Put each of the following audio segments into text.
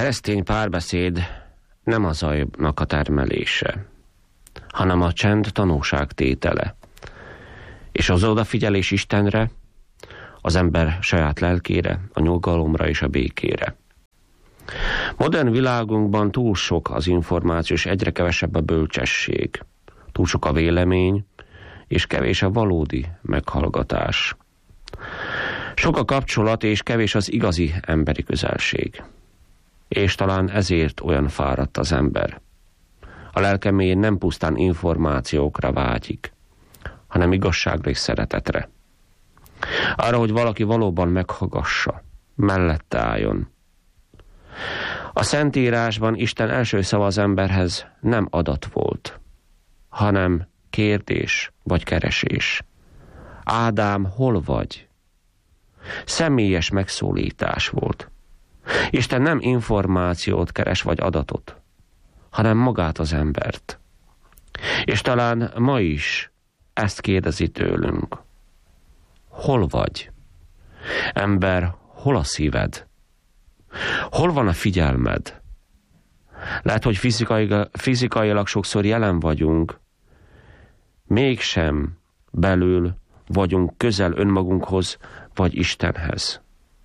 keresztény párbeszéd nem a zajnak a termelése, hanem a csend tanúságtétele. És az odafigyelés Istenre, az ember saját lelkére, a nyugalomra és a békére. Modern világunkban túl sok az információ, és egyre kevesebb a bölcsesség. Túl sok a vélemény, és kevés a valódi meghallgatás. Sok a kapcsolat, és kevés az igazi emberi közelség. És talán ezért olyan fáradt az ember. A lelke mélyén nem pusztán információkra vágyik, hanem igazságra és szeretetre. Arra, hogy valaki valóban meghallgassa, mellette álljon. A Szentírásban Isten első szava az emberhez nem adat volt, hanem kérdés vagy keresés. Ádám, hol vagy? Személyes megszólítás volt. Isten nem információt keres vagy adatot, hanem magát az embert. És talán ma is ezt kérdezi tőlünk. Hol vagy? Ember, hol a szíved? Hol van a figyelmed? Lehet, hogy fizikailag sokszor jelen vagyunk, mégsem belül vagyunk közel önmagunkhoz vagy Istenhez.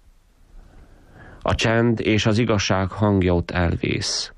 A csend és az igazság hangja ott elvész.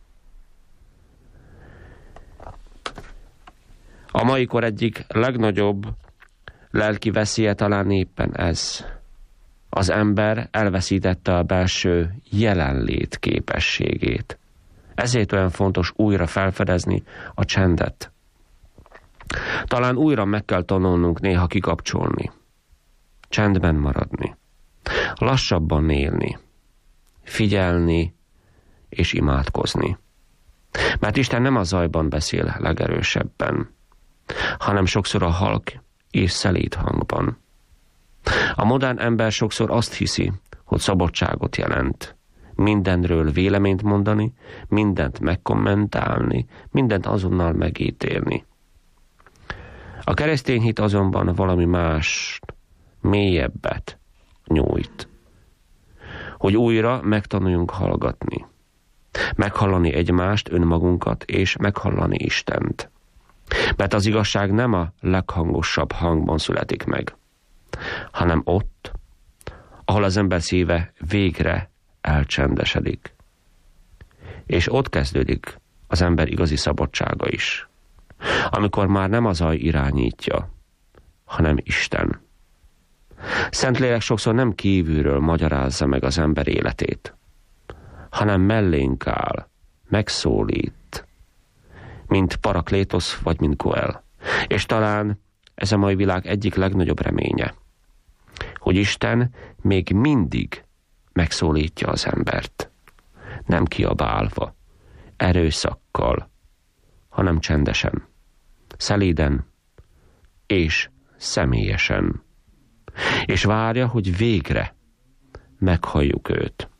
A mai kor egyik legnagyobb lelki veszélye talán éppen ez. Az ember elveszítette a belső jelenlét képességét. Ezért olyan fontos újra felfedezni a csendet. Talán újra meg kell tanulnunk néha kikapcsolni. Csendben maradni. Lassabban élni. Figyelni és imádkozni. Mert Isten nem a zajban beszél legerősebben, hanem sokszor a halk és szelíd hangban. A modern ember sokszor azt hiszi, hogy szabadságot jelent. Mindenről véleményt mondani, mindent megkommentálni, mindent azonnal megítélni. A keresztény hit azonban valami más, mélyebbet nyújt. Hogy újra megtanuljunk hallgatni. Meghallani egymást, önmagunkat, és meghallani Istent. Mert az igazság nem a leghangosabb hangban születik meg, hanem ott, ahol az ember szíve végre elcsendesedik. És ott kezdődik az ember igazi szabadsága is, amikor már nem a zaj irányítja, hanem Isten. Szentlélek sokszor nem kívülről magyarázza meg az ember életét, hanem mellénk áll, megszólít, mint Paraklétosz vagy mint Goel. És talán ez a mai világ egyik legnagyobb reménye, hogy Isten még mindig megszólítja az embert. Nem kiabálva, erőszakkal, hanem csendesen, szelíden és személyesen. És várja, hogy végre meghalljuk őt.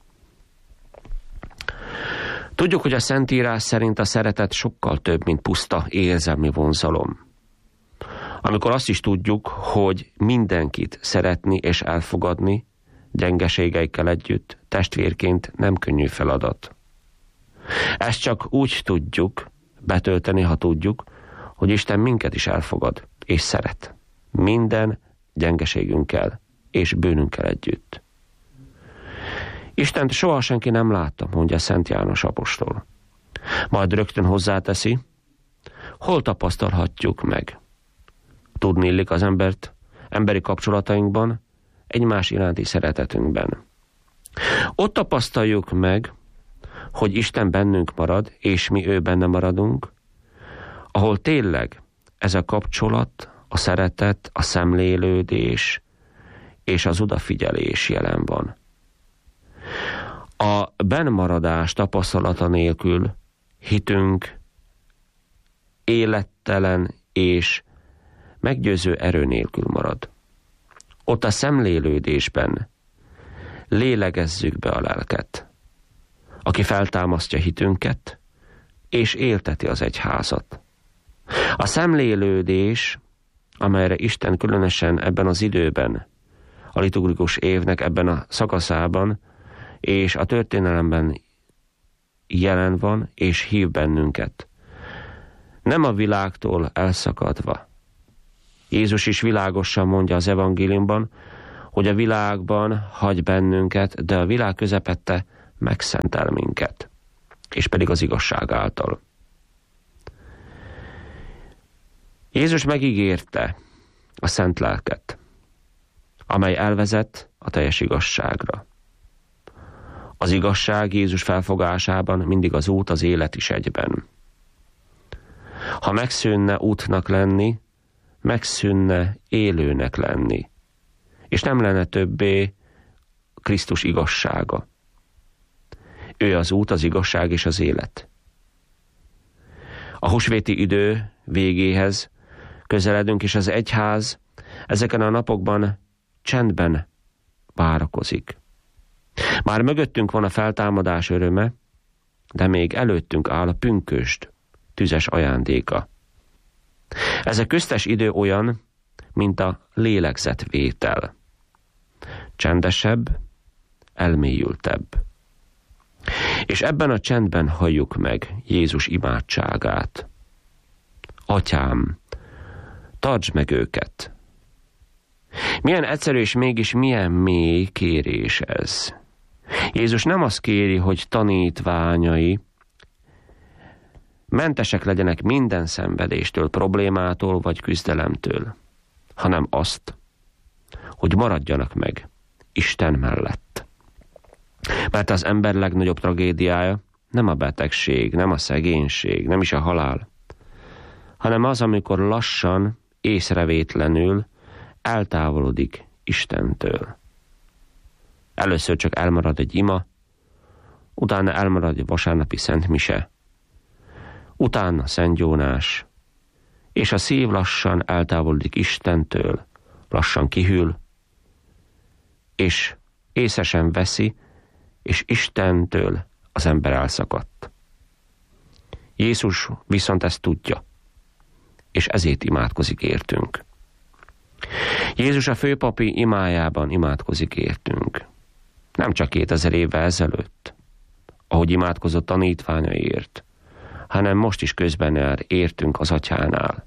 Tudjuk, hogy a Szentírás szerint a szeretet sokkal több, mint puszta érzelmi vonzalom. Amikor azt is tudjuk, hogy mindenkit szeretni és elfogadni, gyengeségeikkel együtt, testvérként nem könnyű feladat. Ezt csak úgy tudjuk betölteni, ha tudjuk, hogy Isten minket is elfogad és szeret. Minden gyengeségünkkel és bűnünkkel együtt. Istent soha senki nem látta, mondja Szent János apostol. Majd rögtön hozzáteszi, hol tapasztalhatjuk meg? Tudni illik az emberi kapcsolatainkban, egymás iránti szeretetünkben. Ott tapasztaljuk meg, hogy Isten bennünk marad, és mi ő benne maradunk, ahol tényleg ez a kapcsolat, a szeretet, a szemlélődés és az odafigyelés jelen van. A bennmaradás tapasztalata nélkül hitünk élettelen és meggyőző erő nélkül marad. Ott a szemlélődésben lélegezzük be a lelket, aki feltámasztja hitünket és élteti az egyházat. A szemlélődés, amelyre Isten különösen ebben az időben, a liturgikus évnek ebben a szakaszában és a történelemben jelen van és hív bennünket. Nem a világtól elszakadva. Jézus is világosan mondja az evangéliumban, hogy a világban hagy bennünket, de a világ közepette megszentel minket, és pedig az igazság által. Jézus megígérte a szent lelket, amely elvezet a teljes igazságra. Az igazság Jézus felfogásában mindig az út, az élet is egyben. Ha megszűnne útnak lenni, megszűnne élőnek lenni, és nem lenne többé Krisztus igazsága. Ő az út, az igazság és az élet. A húsvéti idő végéhez közeledünk, és az egyház ezeken a napokban csendben várakozik. Már mögöttünk van a feltámadás öröme, de még előttünk áll a pünkösd tüzes ajándéka. Ez a köztes idő olyan, mint a lélegzetvétel. Csendesebb, elmélyültebb. És ebben a csendben halljuk meg Jézus imádságát. Atyám, tartsd meg őket! Milyen egyszerű és mégis milyen mély kérés ez. Jézus nem azt kéri, hogy tanítványai mentesek legyenek minden szenvedéstől, problémától vagy küzdelemtől, hanem azt, hogy maradjanak meg Isten mellett. Mert az ember legnagyobb tragédiája nem a betegség, nem a szegénység, nem is a halál, hanem az, amikor lassan, észrevétlenül eltávolodik Istentől. Először csak elmarad egy ima, utána elmarad egy vasárnapi szentmise, utána szentgyónás, és a szív lassan eltávolodik Istentől, lassan kihűl, és észre sem veszi, és Istentől az ember elszakadt. Jézus viszont ezt tudja, és ezért imádkozik értünk. Jézus a főpapi imájában imádkozik értünk. Nem csak 2000 évvel ezelőtt, ahogy imádkozott tanítványaiért, hanem most is közben jár értünk az atyánál.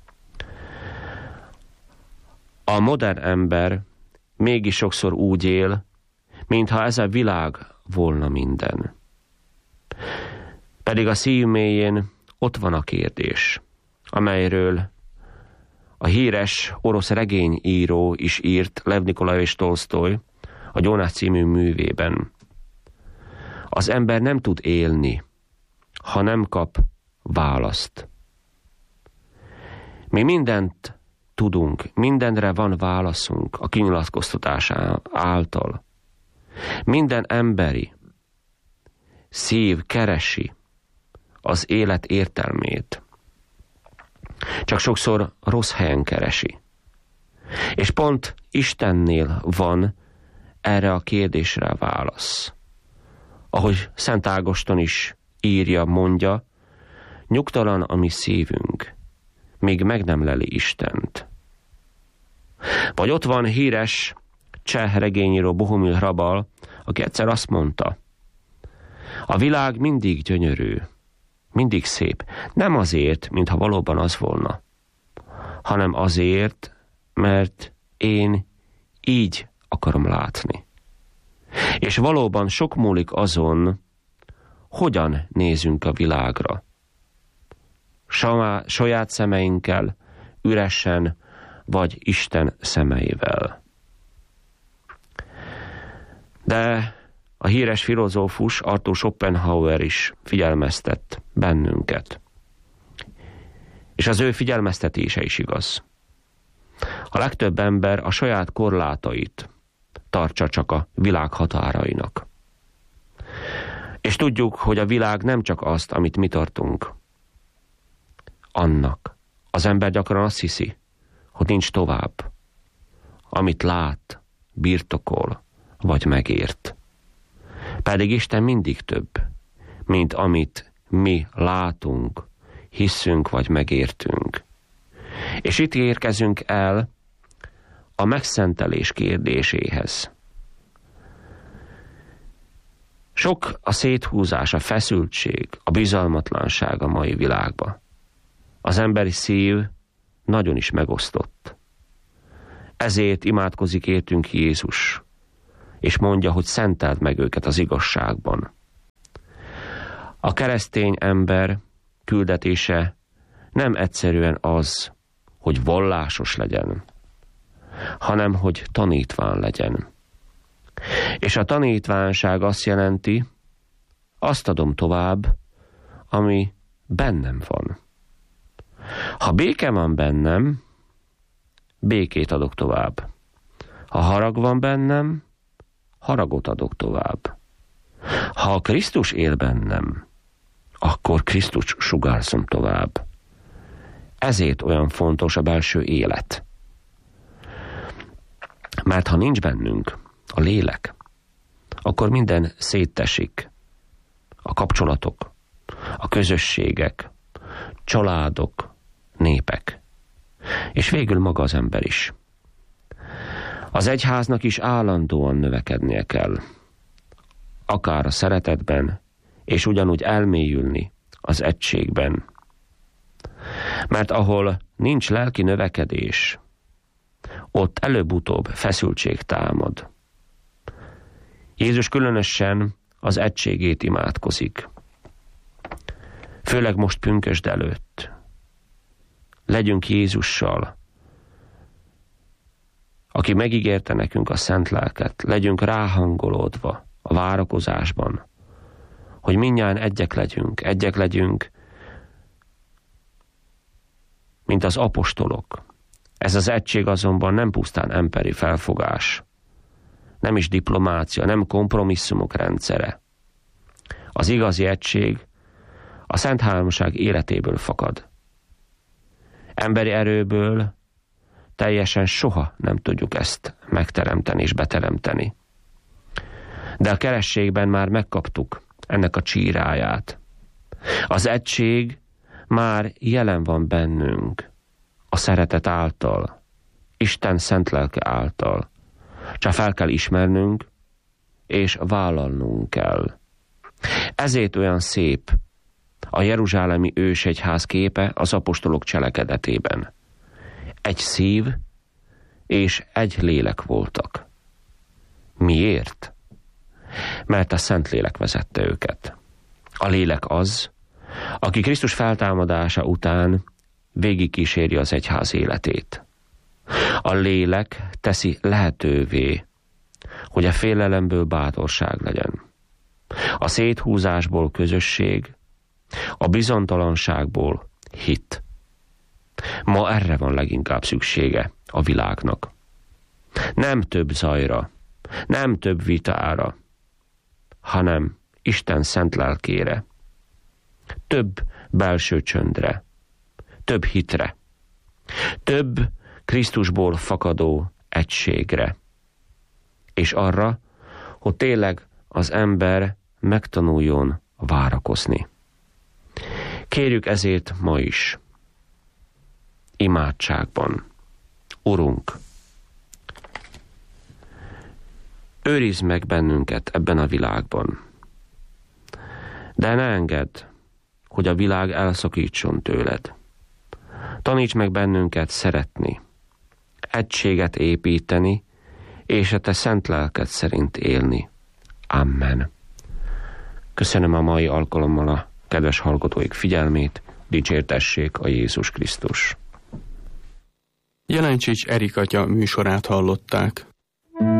A modern ember mégis sokszor úgy él, mintha ez a világ volna minden. Pedig a szív mélyén ott van a kérdés, amelyről a híres orosz regényíró is írt, Lev Nikolajevich Tolsztoj, a Gyónás című művében. Az ember nem tud élni, ha nem kap választ. Mi mindent tudunk, mindenre van válaszunk a kinyilatkoztatás által. Minden emberi szív keresi az élet értelmét. Csak sokszor rossz helyen keresi. És pont Istennél van erre a kérdésre a válasz. Ahogy Szent Ágoston is írja, mondja, nyugtalan a mi szívünk, míg meg nem leli Istent. Vagy ott van híres cseh regényíró Bohumil Hrabal, aki egyszer azt mondta, a világ mindig gyönyörű, mindig szép, nem azért, mintha valóban az volna, hanem azért, mert én így akarom látni. És valóban sok múlik azon, hogyan nézünk a világra. Saját szemeinkkel, üresen, vagy Isten szemeivel. De a híres filozófus Arthur Schopenhauer is figyelmeztet bennünket. És az ő figyelmeztetése is igaz. A legtöbb ember a saját korlátait tartsa csak a világ határainak. És tudjuk, hogy a világ nem csak azt, amit mi tartunk. Annak. Az ember gyakran azt hiszi, hogy nincs tovább, amit lát, birtokol, vagy megért. Pedig Isten mindig több, mint amit mi látunk, hiszünk, vagy megértünk. És itt érkezünk el a megszentelés kérdéséhez. Sok a széthúzás, a feszültség, a bizalmatlanság a mai világban. Az emberi szív nagyon is megosztott. Ezért imádkozik értünk Jézus, és mondja, hogy szenteld meg őket az igazságban. A keresztény ember küldetése nem egyszerűen az, hogy vallásos legyen, hanem hogy tanítván legyen. És a tanítvánság azt jelenti, azt adom tovább, ami bennem van. Ha béke van bennem, békét adok tovább. Ha harag van bennem, haragot adok tovább. Ha a Krisztus él bennem, akkor Krisztus sugárzom tovább. Ezért olyan fontos a belső élet. Mert ha nincs bennünk a lélek, akkor minden széttesik. A kapcsolatok, a közösségek, családok, népek. És végül maga az ember is. Az egyháznak is állandóan növekednie kell. Akár a szeretetben, és ugyanúgy elmélyülni az egységben. Mert ahol nincs lelki növekedés, ott előbb-utóbb feszültség támad. Jézus különösen az egységét imádkozik. Főleg most pünkösd előtt. Legyünk Jézussal, aki megígérte nekünk a szent lelket, legyünk ráhangolódva a várakozásban, hogy mindnyájan egyek legyünk, mint az apostolok. Ez az egység azonban nem pusztán emberi felfogás, nem is diplomácia, nem kompromisszumok rendszere. Az igazi egység a Szent Háromság életéből fakad. Emberi erőből teljesen soha nem tudjuk ezt megteremteni és beteremteni. De a kerességben már megkaptuk ennek a csíráját. Az egység már jelen van bennünk, a szeretet által, Isten szent lelke által. Csak fel kell ismernünk, és vállalnunk kell. Ezért olyan szép a jeruzsálemi ősegyház képe az apostolok cselekedetében. Egy szív és egy lélek voltak. Miért? Mert a Szentlélek vezette őket. A lélek az, aki Krisztus feltámadása után végigkíséri az egyház életét. A lélek teszi lehetővé, hogy a félelemből bátorság legyen. A széthúzásból közösség, a bizonytalanságból hit. Ma erre van leginkább szüksége a világnak. Nem több zajra, nem több vitára, hanem Isten szent lelkére. Több belső csöndre, több hitre, több Krisztusból fakadó egységre, és arra, hogy tényleg az ember megtanuljon várakozni. Kérjük ezért ma is, imádságban: Urunk, őrizd meg bennünket ebben a világban, de ne engedd, hogy a világ elszakítson tőled. Taníts meg bennünket szeretni, egységet építeni, és a te szent lelked szerint élni. Amen. Köszönöm a mai alkalommal a kedves hallgatóik figyelmét, dicsértessék a Jézus Krisztus. Jelencsics Erik atya műsorát hallották.